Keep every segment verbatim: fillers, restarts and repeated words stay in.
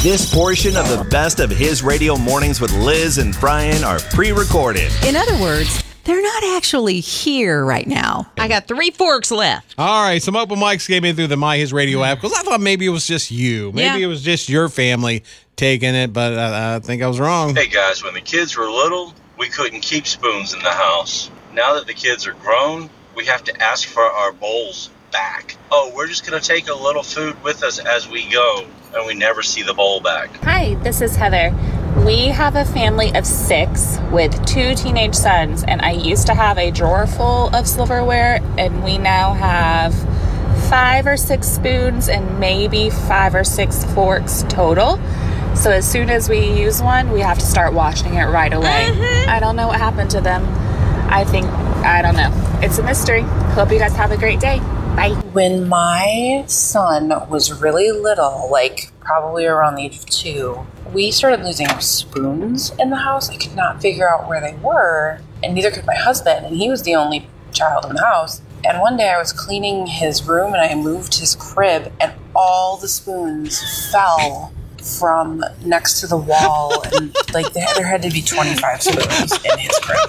This portion of the best of His Radio Mornings with Liz and Brian are pre-recorded. In other words, they're not actually here right now. I got three forks left. All right, some open mics came in through the My His Radio app because I thought maybe it was just you. Maybe Yeah. it was just your family taking it, but uh, I think I was wrong. Hey guys, when the kids were little, we couldn't keep spoons in the house. Now that the kids are grown, we have to ask for our bowls back. Oh, we're just going to take a little food with us as we go, and we never see the bowl back. Hi, this is Heather. We have a family of six with two teenage sons, and I used to have a drawer full of silverware, and we now have five or six spoons and maybe five or six forks total. So as soon as we use one, we have to start washing it right away. Mm-hmm. I don't know what happened to them. I think, I don't know. It's a mystery. Hope you guys have a great day. Bye. When my son was really little, like probably around the age of two, we started losing spoons in the house. I could not figure out where they were, and neither could my husband, and he was the only child in the house. And one day I was cleaning his room, and I moved his crib, and all the spoons fell from next to the wall, and like there, there had to be twenty-five spoons in his crib.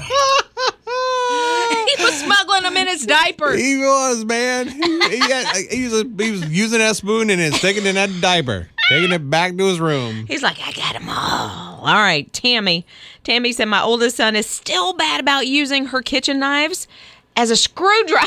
He was smuggling them in his diapers. He was, man. He, he, had, he, was, he was using that spoon and then sticking it in that diaper, taking it back to his room. He's like, I got them all. All right, Tammy. Tammy said my oldest son is still bad about using her kitchen knives as a screwdriver.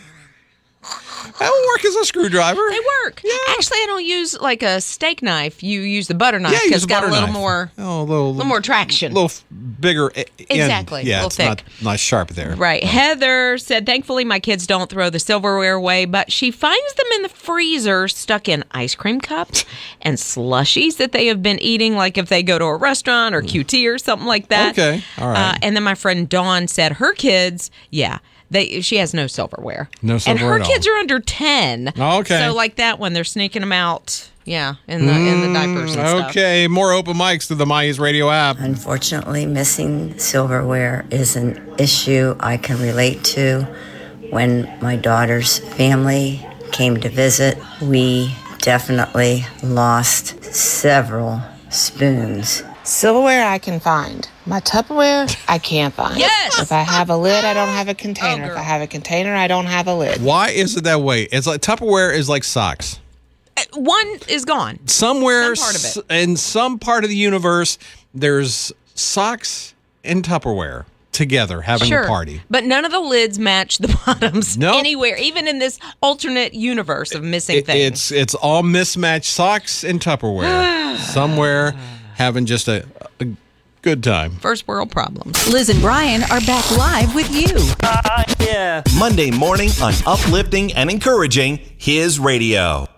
That would work as a screwdriver. They work. Yeah. Actually, I don't use like a steak knife. You use the butter knife Yeah, because use it's a got a butter little knife. more, Oh, a little, little more traction. A little f- bigger. e- end. Exactly, Yeah, a little it's thick. Not, not sharp there. Right. Heather said, thankfully, my kids don't throw the silverware away, but she finds them in the freezer stuck in ice cream cups and slushies that they have been eating, like if they go to a restaurant or Q T or something like that. Okay. All right. Uh, and then my friend Dawn said her kids, yeah, they she has no silverware. No silverware And her at all. kids are under ten. Oh, okay. So like that one, they're sneaking them out, yeah, in the in the diapers and stuff. Okay, more open mics through the My His Radio app. Unfortunately, missing silverware is an issue I can relate to. When my daughter's family came to visit, we definitely lost several spoons. Silverware I can find. My Tupperware, I can't find. Yes! If I have a lid, I don't have a container. Oh, if girl. I have a container, I don't have a lid. Why is it that way? It's like Tupperware is like socks. Uh, One is gone. Somewhere Some part of it. s- in some part of the universe, there's socks and Tupperware together having Sure. a party. But none of the lids match the bottoms Nope. anywhere, even in this alternate universe of missing It- things. it's it's all mismatched socks and Tupperware. Somewhere having just a, a good time. First world problems. Liz and Brian are back live with you. Monday morning on Uplifting and Encouraging His Radio.